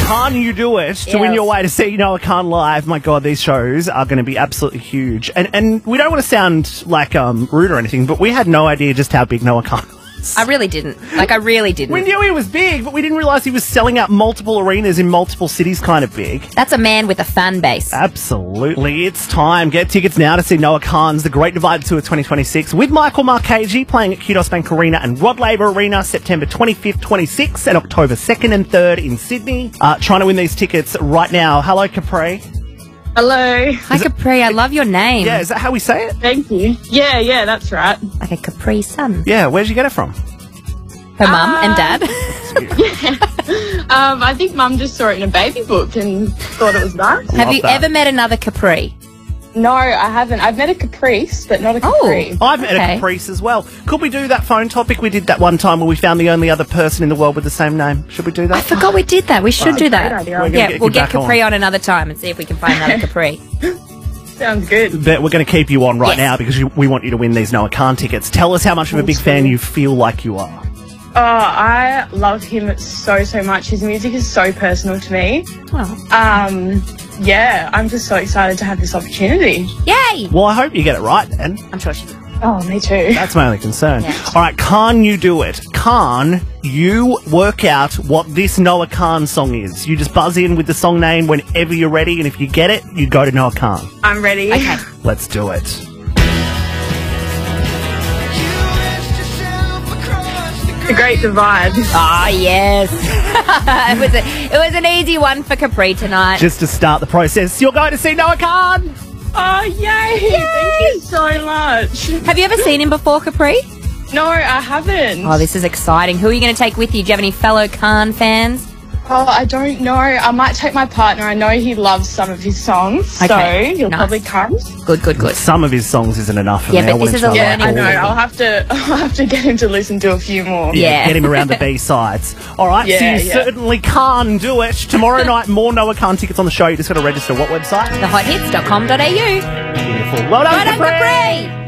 Can you do it to win your way to see Noah Khan live? My God, these shows are going to be absolutely huge. And we don't want to sound like rude or anything, but we had no idea just how big Noah Khan was. I really didn't. I really didn't. We knew he was big, but we didn't realise he was selling out multiple arenas in multiple cities kind of big. That's a man with a fan base. Absolutely. It's time. Get tickets now to see Noah Khan's The Great Divide Tour 2026 with Michael Marchese playing at Kudos Bank Arena and Rod Laver Arena September 25th, 26th and October 2nd and 3rd in Sydney. Trying to win these tickets right now. Hello, Capri. Hello. Hi, Capri. I love your name. Yeah, is that how we say it? Thank you. Yeah, that's right. Like a Capri Sun. Yeah, where'd you get it from? Her mum and dad. I think Mum just saw it in a baby book and thought it was nice. Have you ever met another Capri? No, I haven't. I've met a Caprice, but not a Capri. I've met a Caprice as well. Could we do that phone topic we did that one time where we found the only other person in the world with the same name? Should we do that? I forgot we did that. We should do that. Idea. We'll get Capri on another time and see if we can find another Capri. Sounds good. But we're going to keep you on right now because we want you to win these Noah Khan tickets. Tell us how much of a big fan you feel like you are. Oh, I love him so much. His music is so personal to me. Yeah, I'm just so excited to have this opportunity. Yay! Well, I hope you get it right then. I'm sure she will. Oh, me too. That's my only concern. Yeah. All right, Khan, you do it. Khan, you work out what this Noah Khan song is. You just buzz in with the song name whenever you're ready, and if you get it, you go to Noah Khan. I'm ready. Okay. Let's do it. The Great Divide. Oh, yes. it was an easy one for Capri tonight. Just to start the process, you're going to see Noah Khan. Oh, yay! Thank you so much. Have you ever seen him before, Capri? No, I haven't. Oh, this is exciting. Who are you going to take with you? Do you have any fellow Khan fans? Oh, I don't know. I might take my partner. I know he loves some of his songs, so he'll probably come. Good. Some of his songs isn't enough for me. But this is a learning. I know. I'll have to get him to listen to a few more. Yeah, get him around the B-sides. All right, so you certainly can do it. Tomorrow night, more Noah Khan tickets on the show. You just got to register what website? Thehothits.com.au. Beautiful. Well done, Capri. Capri.